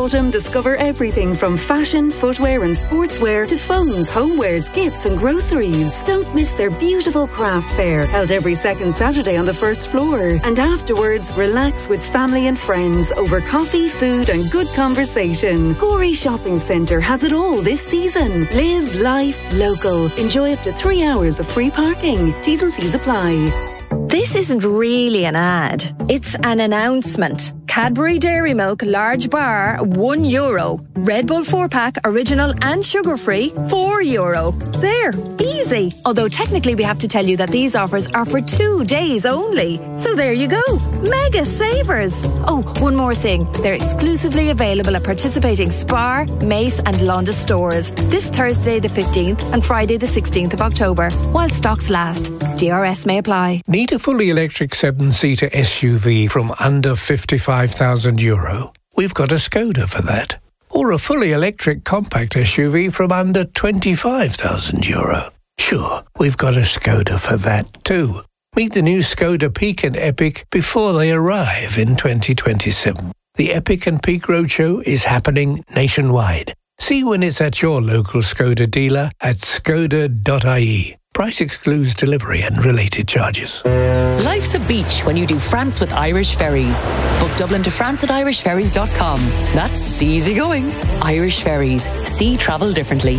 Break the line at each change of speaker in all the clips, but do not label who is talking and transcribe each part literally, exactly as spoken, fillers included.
autumn, discover everything from fashion, footwear and sportswear to phones, homewares, gifts and groceries. Don't miss their beautiful craft fair, held every second Saturday on the first floor. And afterwards, relax with family and friends over coffee, food and good conversation. Gorey Shopping Centre has it all this season. Live life local. Enjoy up to three hours of free parking. T's and C's apply.
This isn't really an ad. It's an announcement. Cadbury Dairy Milk Large Bar, one euro. Red Bull four pack, original and sugar-free, four euro. There, easy. Although technically we have to tell you that these offers are for two days only. So there you go. Mega savers. Oh, one more thing. They're exclusively available at participating Spar, Mace and Londis stores this Thursday the fifteenth and Friday the sixteenth of October, while stocks last. D R S may apply.
Need a fully electric seven-seater S U V from under fifty-five thousand euro? We've got a Skoda for that. Or a fully electric compact S U V from under twenty-five thousand euro? Sure, we've got a Skoda for that too. Meet the new Skoda Peak and Epic before they arrive in twenty twenty-seven. The Epic and Peak Roadshow is happening nationwide. See when it's at your local Skoda dealer at skoda dot I E. Price excludes delivery and related charges.
Life's a beach when you do France with Irish Ferries. Book Dublin to France at irish ferries dot com. That's easy going. Irish Ferries. See travel differently.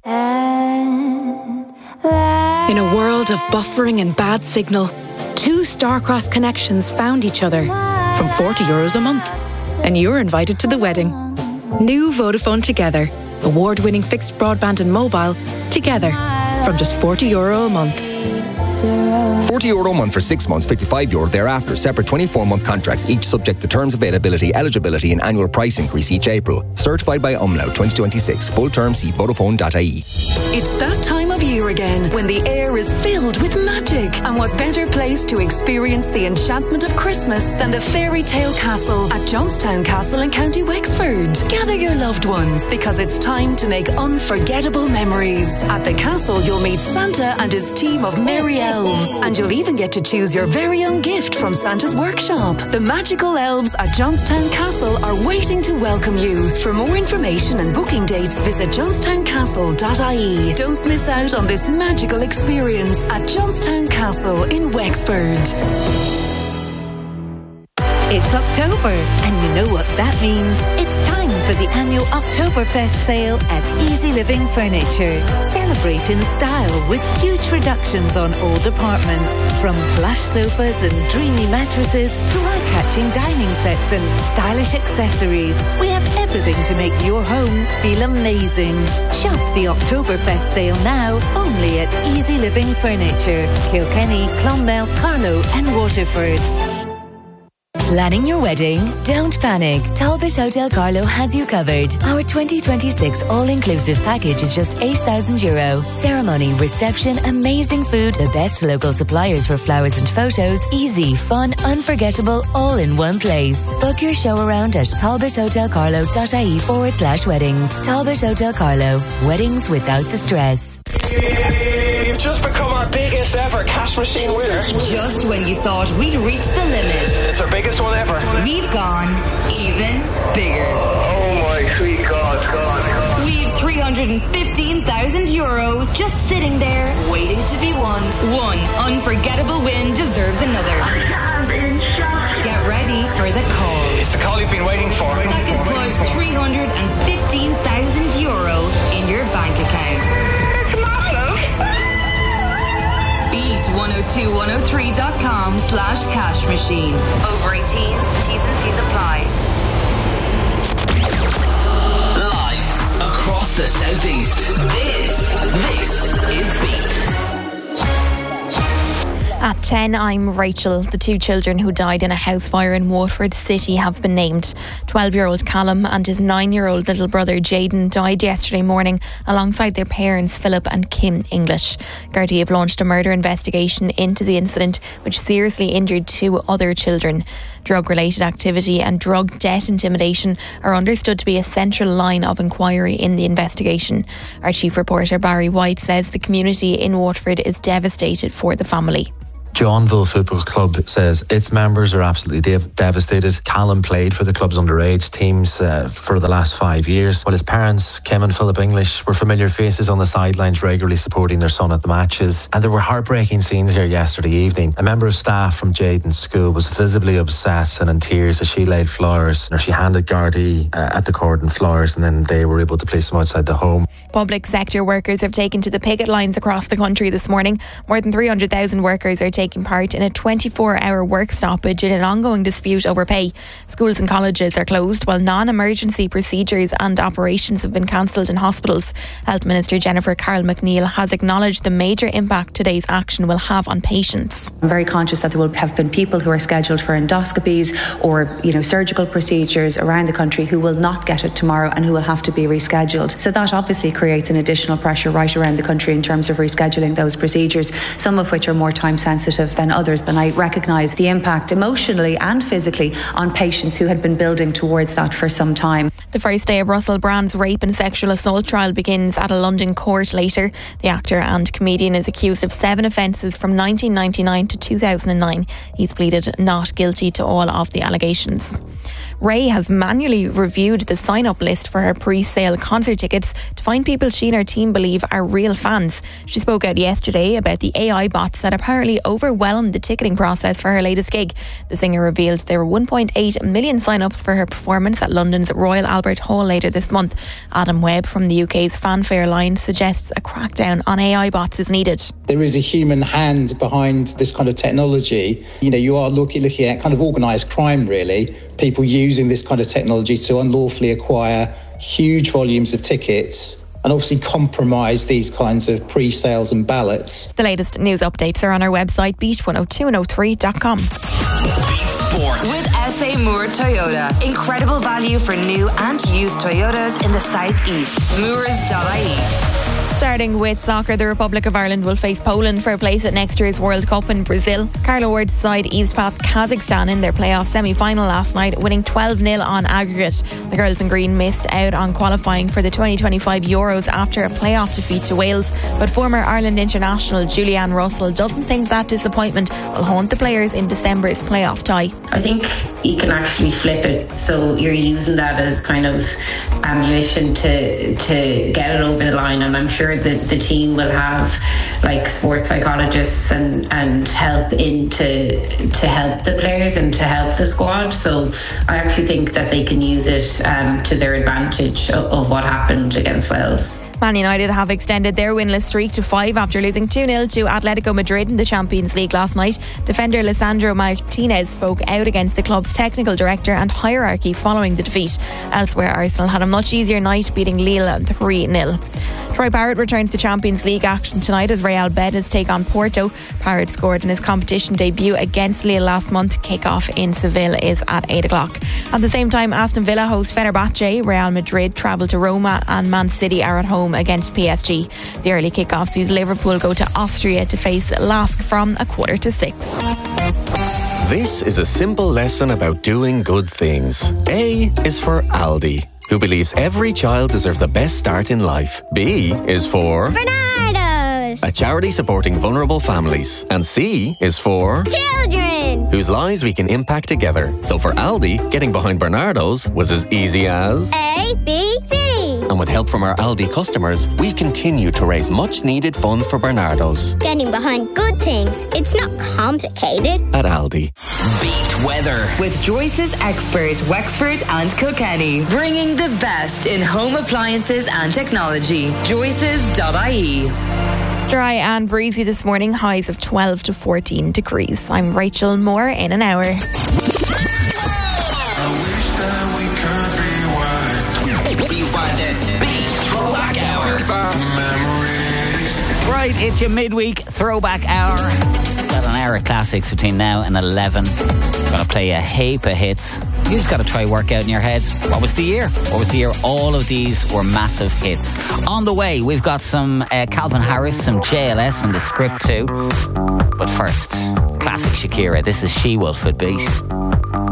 In a world of buffering and bad signal, two Starcross connections found each other from forty euros a month. And you're invited to the wedding. New Vodafone Together. Award-winning fixed broadband and mobile together from just forty euro a month.
forty euro a month for six months, fifty-five euro thereafter. Separate twenty-four month contracts, each subject to terms, availability, eligibility and annual price increase each April. Certified by Umlaut twenty twenty-six. Full term, see vodafone dot I E.
It's that time of year again when the air is filled with magic. And what better place to experience the enchantment of Christmas than the fairy tale castle at Johnstown Castle in County Wexford. Gather your loved ones because it's time to make unforgettable memories. At the castle, you'll meet Santa and his team of merry elves. And you'll even get to choose your very own gift from Santa's workshop. The magical elves at Johnstown Castle are waiting to welcome you. For more information and booking dates, visit johnstown castle dot I E. Don't miss out on this magical experience at Johnstown Castle in Wexford.
It's October, and you know what that means. It's time for the annual Oktoberfest sale at Easy Living Furniture. Celebrate in style with huge reductions on all departments. From plush sofas and dreamy mattresses to eye-catching dining sets and stylish accessories. We have everything to make your home feel amazing. Shop the Oktoberfest sale now only at Easy Living Furniture. Kilkenny, Clonmel, Carlow and Waterford.
Planning your wedding? Don't panic. Talbot Hotel Carlow has you covered. Our twenty twenty-six all-inclusive package is just eight thousand euro. Ceremony, reception, amazing food, the best local suppliers for flowers and photos, easy, fun, unforgettable, all in one place. Book your show around at talbot hotel carlow dot I E forward slash weddings. Talbot Hotel Carlow. Weddings without the stress.
You've just become our biggest ever cash machine winner.
Just when you thought we'd reached the limit.
It's our biggest one ever.
We've gone even bigger.
Oh my sweet God, God, God.
We've three hundred fifteen thousand euro just sitting there waiting to be won. One unforgettable win deserves another.
I'm in shock.
Get ready for the call.
It's the call you've been waiting for.
That could put three hundred fifteen thousand euro in your bank account. Beat one oh two one oh three dot com slash cash machine. Over eighteens, T's and C's apply.
Live across the southeast. This, this is Beat.
At ten, I'm Rachel. The two children who died in a house fire in Waterford City have been named. twelve-year-old Callum and his nine-year-old little brother Jaden died yesterday morning alongside their parents Philip and Kim English. Gardaí have launched a murder investigation into the incident, which seriously injured two other children. Drug-related activity and drug debt intimidation are understood to be a central line of inquiry in the investigation. Our chief reporter Barry White says the community in Waterford is devastated for the family.
Johnville Football Club says its members are absolutely dev- devastated. Callum played for the club's underage teams uh, for the last five years, while his parents, Kim and Philip English, were familiar faces on the sidelines regularly supporting their son at the matches. And there were heartbreaking scenes here yesterday evening. A member of staff from Jayden's school was visibly upset and in tears as she laid flowers, or she handed Gardaí uh, at the cordon flowers, and then they were able to place them outside the home.
Public sector workers have taken to the picket lines across the country this morning. More than three hundred thousand workers are taking part in a twenty-four hour work stoppage in an ongoing dispute over pay. Schools and colleges are closed while non-emergency procedures and operations have been cancelled in hospitals. Health Minister Jennifer Carroll McNeil has acknowledged the major impact today's action will have on patients.
I'm very conscious that there will have been people who are scheduled for endoscopies or, you know, surgical procedures around the country who will not get it tomorrow and who will have to be rescheduled. So that obviously creates an additional pressure right around the country in terms of rescheduling those procedures, some of which are more time sensitive than others. And I recognise the impact emotionally and physically on patients who had been building towards that for some time.
The first day of Russell Brand's rape and sexual assault trial begins at a London court later. The actor and comedian is accused of seven offences from nineteen ninety-nine to two thousand nine. He's pleaded not guilty to all of the allegations. Ray has manually reviewed the sign-up list for her pre-sale concert tickets to find people she and her team believe are real fans. She spoke out yesterday about the A I bots that apparently overwhelmed the ticketing process for her latest gig. The singer revealed there were one point eight million sign-ups for her performance at London's Royal Albert Hall later this month. Adam Webb from the U K's Fanfare line suggests a crackdown on A I bots is needed.
There is a human hand behind this kind of technology. You know, you are looking, looking at kind of organised crime, really. People using this kind of technology to unlawfully acquire huge volumes of tickets and obviously compromise these kinds of pre-sales and ballots.
The latest news updates are on our website, beat one oh two and oh three dot com.
With S A Moore Toyota. Incredible value for new and used Toyotas in the southeast. Moores dot I E.
Starting with soccer, the Republic of Ireland will face Poland for a place at next year's World Cup in Brazil. Carlo Ward's side eased past Kazakhstan in their playoff semi-final last night, winning twelve nil on aggregate. The girls in green missed out on qualifying for the twenty twenty-five Euros after a playoff defeat to Wales, but former Ireland international Julianne Russell doesn't think that disappointment will haunt the players in December's playoff tie.
I think you can actually flip it, so you're using that as kind of ammunition to to get it over the line, and I'm sure that the team will have like sports psychologists and, and help in to, to help the players and to help the squad. So I actually think that they can use it um, to their advantage of, of what happened against Wales.
Man United have extended their winless streak to five after losing two nil to Atletico Madrid in the Champions League last night. Defender Lisandro Martinez spoke out against the club's technical director and hierarchy following the defeat. Elsewhere, Arsenal had a much easier night, beating Lille three nil. Troy Parrott returns to Champions League action tonight as Real Betis take on Porto. Parrott scored in his competition debut against Lille last month. Kick-off in Seville is at eight o'clock. At the same time, Aston Villa host Fenerbahce. Real Madrid travel to Roma and Man City are at home against P S G. The early kick-off sees Liverpool go to Austria to face Lask from a quarter to six.
This is a simple lesson about doing good things. A is for Aldi, who believes every child deserves the best start in life. B is for
Bernardo's,
a charity supporting vulnerable families. And C is for
children,
whose lives we can impact together. So for Aldi, getting behind Bernardo's was as easy as
A, B, C.
And with help from our Aldi customers, we've continued to raise much needed funds for Bernardo's.
Getting behind good things, it's not complicated.
At Aldi.
Beat weather
with Joyce's expert Wexford and Kilkenny, bringing the best in home appliances and technology. Joyce's dot I E.
Dry and breezy this morning, highs of twelve to fourteen degrees. I'm Rachel Moore in an hour.
Right, it's your midweek throwback hour. Got an hour of classics between now and eleven. I'm going to play a heap of hits. You just got to try work out in your head, what was the year? What was the year? All of these were massive hits. On the way, we've got some uh, Calvin Harris, some J L S and the script too. But first, classic Shakira. This is She Wolf at Beat.